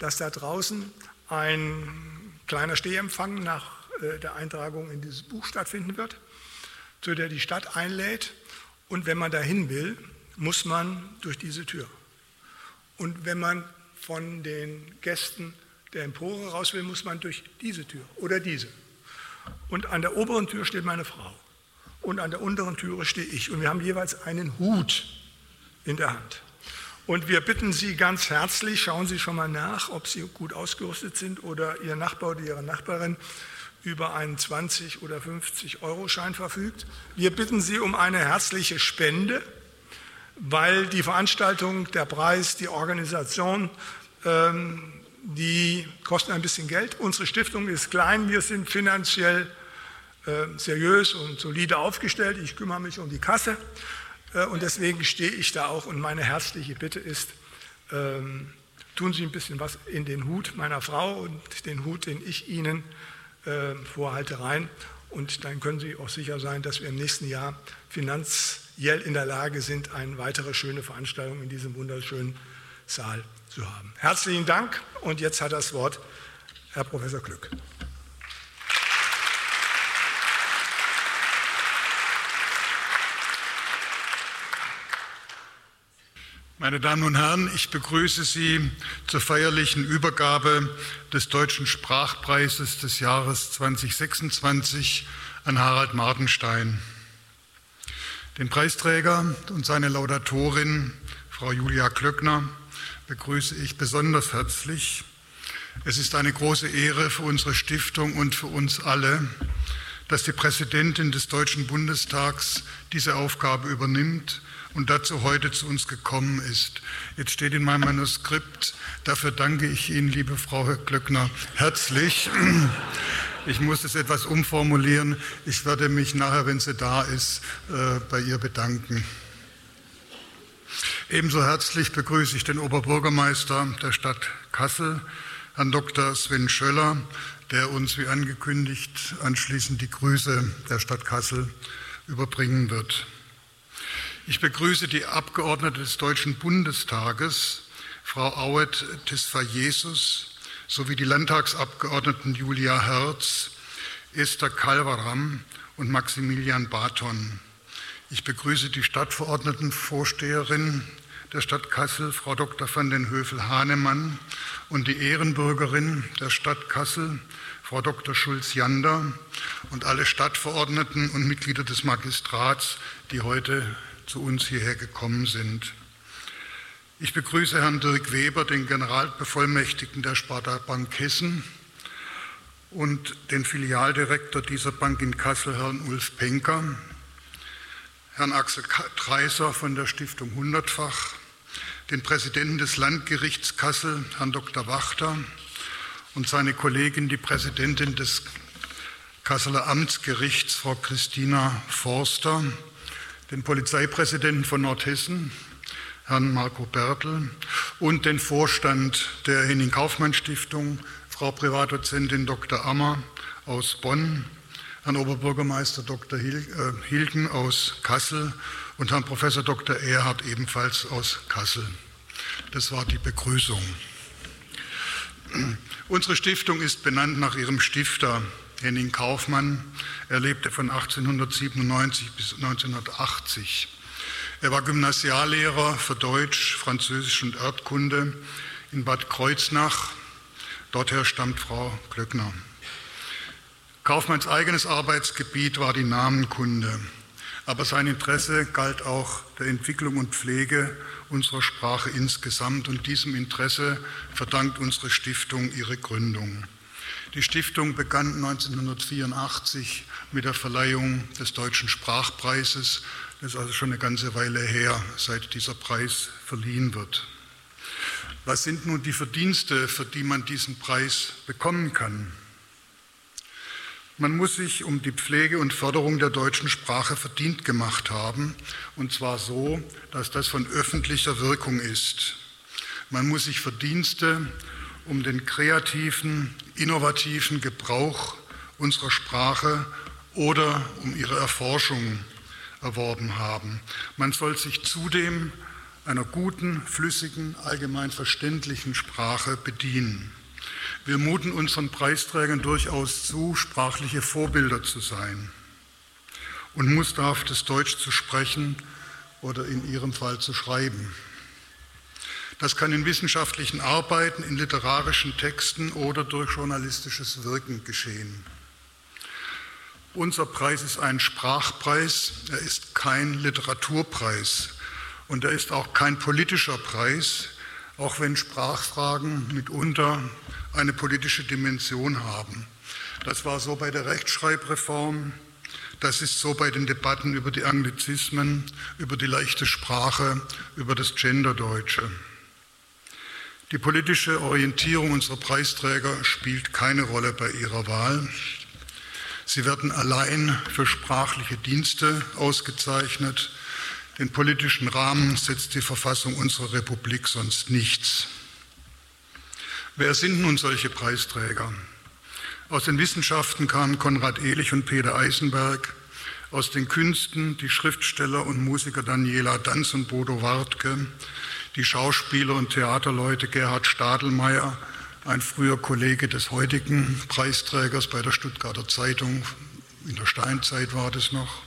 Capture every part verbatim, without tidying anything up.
dass da draußen ein kleiner Stehempfang nach der Eintragung in dieses Buch stattfinden wird, zu der die Stadt einlädt. Und wenn man dahin will, muss man durch diese Tür. Und wenn man von den Gästen der Empore raus will, muss man durch diese Tür oder diese. Und an der oberen Tür steht meine Frau und an der unteren Türe stehe ich. Und wir haben jeweils einen Hut in der Hand. Und wir bitten Sie ganz herzlich, schauen Sie schon mal nach, ob Sie gut ausgerüstet sind oder Ihr Nachbar oder Ihre Nachbarin über einen zwanzig- oder fünfzig-Euro-Schein verfügt. Wir bitten Sie um eine herzliche Spende, weil die Veranstaltung, der Preis, die Organisation, ähm, die kosten ein bisschen Geld. Unsere Stiftung ist klein, wir sind finanziell äh, seriös und solide aufgestellt. Ich kümmere mich um die Kasse äh, und deswegen stehe ich da auch. Und meine herzliche Bitte ist, ähm, tun Sie ein bisschen was in den Hut meiner Frau und den Hut, den ich Ihnen äh, vorhalte, rein. Und dann können Sie auch sicher sein, dass wir im nächsten Jahr finanziell in der Lage sind, eine weitere schöne Veranstaltung in diesem wunderschönen Saal zu haben. Herzlichen Dank und jetzt hat das Wort Herr Professor Glück. Meine Damen und Herren, ich begrüße Sie zur feierlichen Übergabe des Deutschen Sprachpreises des Jahres zweitausendsechsundzwanzig an Harald Martenstein. Den Preisträger und seine Laudatorin, Frau Julia Klöckner, begrüße ich besonders herzlich. Es ist eine große Ehre für unsere Stiftung und für uns alle, dass die Präsidentin des Deutschen Bundestags diese Aufgabe übernimmt und dazu heute zu uns gekommen ist. Jetzt steht in meinem Manuskript, dafür danke ich Ihnen, liebe Frau Klöckner, herzlich. Ich muss es etwas umformulieren. Ich werde mich nachher, wenn sie da ist, bei ihr bedanken. Ebenso herzlich begrüße ich den Oberbürgermeister der Stadt Kassel, Herrn Doktor Sven Schöller, der uns, wie angekündigt, anschließend die Grüße der Stadt Kassel überbringen wird. Ich begrüße die Abgeordnete des Deutschen Bundestages, Frau Auet Tisfa-Jesus, sowie die Landtagsabgeordneten Julia Herz, Esther Kalvaram und Maximilian Barton. Ich begrüße die Stadtverordnetenvorsteherin der Stadt Kassel, Frau Doktor van den Hövel-Hahnemann, und die Ehrenbürgerin der Stadt Kassel, Frau Doktor Schulz-Jander, und alle Stadtverordneten und Mitglieder des Magistrats, die heute zu uns hierher gekommen sind. Ich begrüße Herrn Dirk Weber, den Generalbevollmächtigten der Sparda-Bank Hessen, und den Filialdirektor dieser Bank in Kassel, Herrn Ulf Penker, Herrn Axel Treiser von der Stiftung Hundertfach, den Präsidenten des Landgerichts Kassel, Herrn Doktor Wachter, und seine Kollegin, die Präsidentin des Kasseler Amtsgerichts, Frau Christina Forster, den Polizeipräsidenten von Nordhessen, Herrn Marco Bertel, und den Vorstand der Henning-Kaufmann-Stiftung, Frau Privatdozentin Doktor Ammer aus Bonn, Herrn Oberbürgermeister Doktor Hilgen aus Kassel und Herrn Professor Doktor Erhard ebenfalls aus Kassel. Das war die Begrüßung. Unsere Stiftung ist benannt nach ihrem Stifter, Henning Kaufmann. Er lebte von achtzehnhundertsiebenundneunzig bis neunzehnhundertachtzig. Er war Gymnasiallehrer für Deutsch, Französisch und Erdkunde in Bad Kreuznach. Dorther stammt Frau Klöckner. Kaufmanns eigenes Arbeitsgebiet war die Namenkunde, aber sein Interesse galt auch der Entwicklung und Pflege unserer Sprache insgesamt, und diesem Interesse verdankt unsere Stiftung ihre Gründung. Die Stiftung begann neunzehnhundertvierundachtzig mit der Verleihung des Deutschen Sprachpreises. Das ist also schon eine ganze Weile her, seit dieser Preis verliehen wird. Was sind nun die Verdienste, für die man diesen Preis bekommen kann? Man muss sich um die Pflege und Förderung der deutschen Sprache verdient gemacht haben, und zwar so, dass das von öffentlicher Wirkung ist. Man muss sich Verdienste um den kreativen, innovativen Gebrauch unserer Sprache oder um ihre Erforschung erworben haben. Man soll sich zudem einer guten, flüssigen, allgemein verständlichen Sprache bedienen. Wir muten unseren Preisträgern durchaus zu, sprachliche Vorbilder zu sein und musterhaftes Deutsch zu sprechen oder in ihrem Fall zu schreiben. Das kann in wissenschaftlichen Arbeiten, in literarischen Texten oder durch journalistisches Wirken geschehen. Unser Preis ist ein Sprachpreis, er ist kein Literaturpreis und er ist auch kein politischer Preis, auch wenn Sprachfragen mitunter eine politische Dimension haben. Das war so bei der Rechtschreibreform, das ist so bei den Debatten über die Anglizismen, über die leichte Sprache, über das Genderdeutsche. Die politische Orientierung unserer Preisträger spielt keine Rolle bei ihrer Wahl. Sie werden allein für sprachliche Dienste ausgezeichnet. Den politischen Rahmen setzt die Verfassung unserer Republik sonst nichts. Wer sind nun solche Preisträger? Aus den Wissenschaften kamen Konrad Ehlich und Peter Eisenberg, aus den Künsten die Schriftsteller und Musiker Daniela Danz und Bodo Wartke, die Schauspieler und Theaterleute Gerhard Stadelmeier, ein früher Kollege des heutigen Preisträgers bei der Stuttgarter Zeitung, in der Steinzeit war das noch.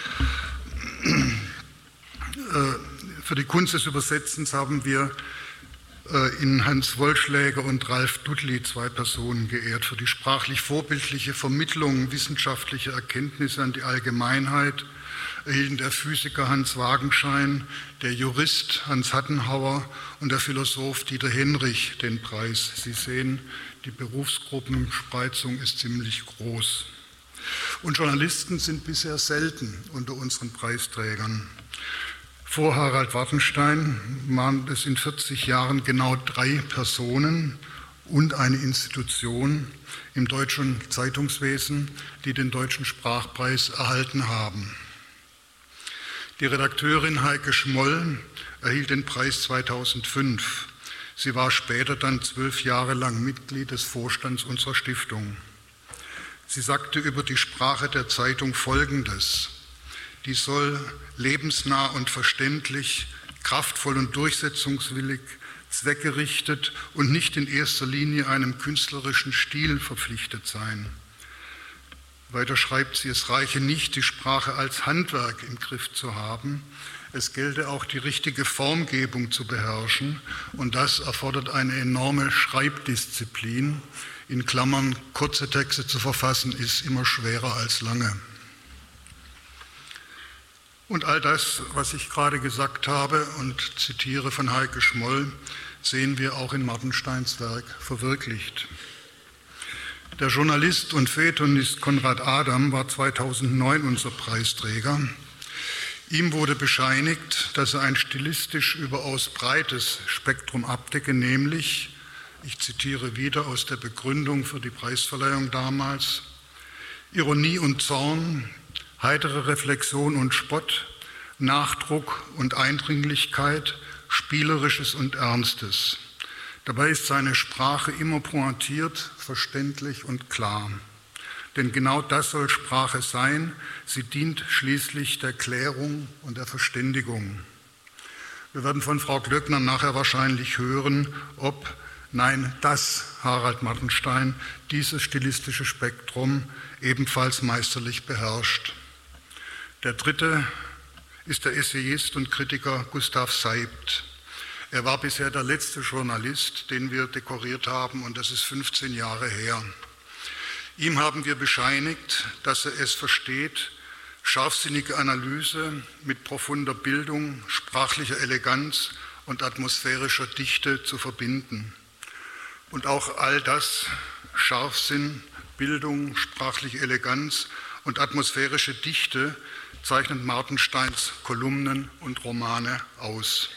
Für die Kunst des Übersetzens haben wir in Hans Wollschläger und Ralf Dudley zwei Personen geehrt. Für die sprachlich vorbildliche Vermittlung wissenschaftlicher Erkenntnisse an die Allgemeinheit erhielten der Physiker Hans Wagenschein, der Jurist Hans Hattenhauer und der Philosoph Dieter Henrich den Preis. Sie sehen, die Berufsgruppenspreizung ist ziemlich groß. Und Journalisten sind bisher selten unter unseren Preisträgern. Vor Harald Wartenstein waren es in vierzig Jahren genau drei Personen und eine Institution im deutschen Zeitungswesen, die den Deutschen Sprachpreis erhalten haben. Die Redakteurin Heike Schmoll erhielt den Preis zweitausendfünf. Sie war später dann zwölf Jahre lang Mitglied des Vorstands unserer Stiftung. Sie sagte über die Sprache der Zeitung Folgendes: Die soll lebensnah und verständlich, kraftvoll und durchsetzungswillig, zweckgerichtet und nicht in erster Linie einem künstlerischen Stil verpflichtet sein. Weiter schreibt sie, es reiche nicht, die Sprache als Handwerk im Griff zu haben. Es gelte auch, die richtige Formgebung zu beherrschen. Und das erfordert eine enorme Schreibdisziplin. In Klammern, kurze Texte zu verfassen, ist immer schwerer als lange. Und all das, was ich gerade gesagt habe und zitiere von Heike Schmoll, sehen wir auch in Martensteins Werk verwirklicht. Der Journalist und Feuilletonist Konrad Adam war zweitausendneun unser Preisträger. Ihm wurde bescheinigt, dass er ein stilistisch überaus breites Spektrum abdecke, nämlich, ich zitiere wieder aus der Begründung für die Preisverleihung damals, Ironie und Zorn, heitere Reflexion und Spott, Nachdruck und Eindringlichkeit, Spielerisches und Ernstes. Dabei ist seine Sprache immer pointiert, verständlich und klar. Denn genau das soll Sprache sein. Sie dient schließlich der Klärung und der Verständigung. Wir werden von Frau Glöckner nachher wahrscheinlich hören, ob, nein, dass Harald Martenstein dieses stilistische Spektrum ebenfalls meisterlich beherrscht. Der dritte ist der Essayist und Kritiker Gustav Seibt. Er war bisher der letzte Journalist, den wir dekoriert haben, und das ist fünfzehn Jahre her. Ihm haben wir bescheinigt, dass er es versteht, scharfsinnige Analyse mit profunder Bildung, sprachlicher Eleganz und atmosphärischer Dichte zu verbinden. Und auch all das, Scharfsinn, Bildung, sprachliche Eleganz und atmosphärische Dichte, zeichnet Martensteins Kolumnen und Romane aus.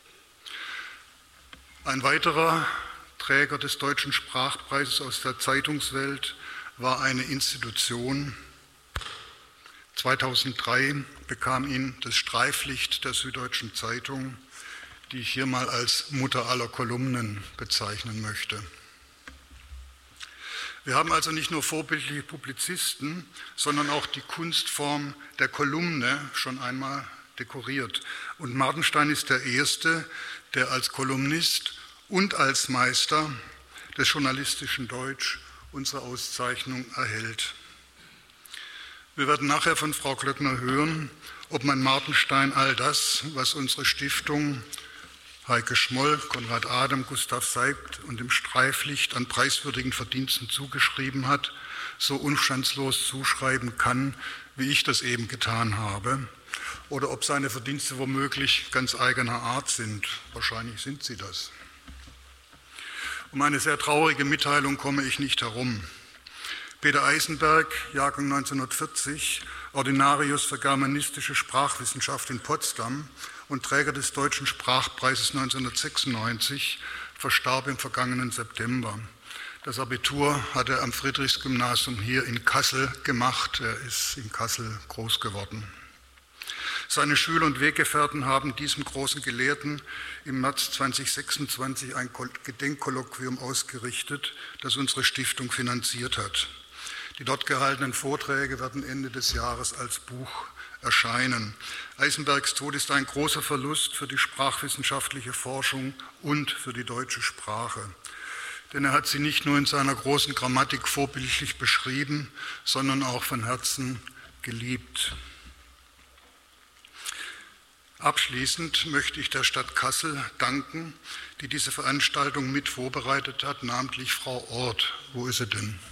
Ein weiterer Träger des Deutschen Sprachpreises aus der Zeitungswelt war eine Institution. zweitausenddrei bekam ihn das Streiflicht der Süddeutschen Zeitung, die ich hier mal als Mutter aller Kolumnen bezeichnen möchte. Wir haben also nicht nur vorbildliche Publizisten, sondern auch die Kunstform der Kolumne schon einmal dekoriert. Und Martenstein ist der Erste, der als Kolumnist und als Meister des journalistischen Deutsch unsere Auszeichnung erhält. Wir werden nachher von Frau Glöckner hören, ob man Martenstein all das, was unsere Stiftung Heike Schmoll, Konrad Adam, Gustav Seibt und dem Streiflicht an preiswürdigen Verdiensten zugeschrieben hat, so umstandslos zuschreiben kann, wie ich das eben getan habe, oder ob seine Verdienste womöglich ganz eigener Art sind. Wahrscheinlich sind sie das. Um eine sehr traurige Mitteilung komme ich nicht herum. Peter Eisenberg, Jahrgang neunzehnhundertvierzig, Ordinarius für germanistische Sprachwissenschaft in Potsdam und Träger des Deutschen Sprachpreises neunzehnhundertsechsundneunzig, verstarb im vergangenen September. Das Abitur hat er am Friedrichsgymnasium hier in Kassel gemacht. Er ist in Kassel groß geworden. Seine Schüler und Weggefährten haben diesem großen Gelehrten im März zweitausendsechsundzwanzig ein Gedenkkolloquium ausgerichtet, das unsere Stiftung finanziert hat. Die dort gehaltenen Vorträge werden Ende des Jahres als Buch erscheinen. Eisenbergs Tod ist ein großer Verlust für die sprachwissenschaftliche Forschung und für die deutsche Sprache. Denn er hat sie nicht nur in seiner großen Grammatik vorbildlich beschrieben, sondern auch von Herzen geliebt. Abschließend möchte ich der Stadt Kassel danken, die diese Veranstaltung mit vorbereitet hat, namentlich Frau Orth. Wo ist sie denn?